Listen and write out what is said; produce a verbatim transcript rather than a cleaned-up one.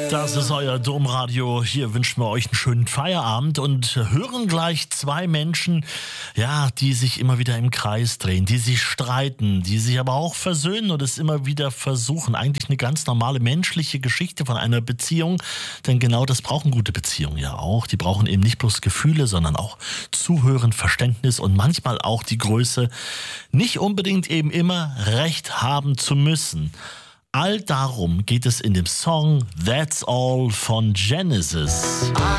Das ist euer Domradio. Hier wünschen wir euch einen schönen Feierabend und hören gleich zwei Menschen, ja, die sich immer wieder im Kreis drehen, die sich streiten, die sich aber auch versöhnen und es immer wieder versuchen. Eigentlich eine ganz normale menschliche Geschichte von einer Beziehung, denn genau das brauchen gute Beziehungen ja auch. Die brauchen eben nicht bloß Gefühle, sondern auch Zuhören, Verständnis und manchmal auch die Größe, nicht unbedingt eben immer Recht haben zu müssen. All darum geht es in dem Song That's All von Genesis. I